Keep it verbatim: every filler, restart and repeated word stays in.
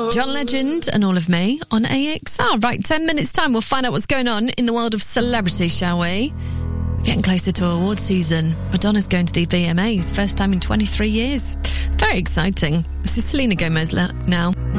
John Legend and All of Me on A X R. Right, ten minutes time, we'll find out what's going on in the world of celebrity, shall we? We're getting closer to award season. Madonna's going to the V M As, first time in twenty-three years. Very exciting. This is Selena Gomez now.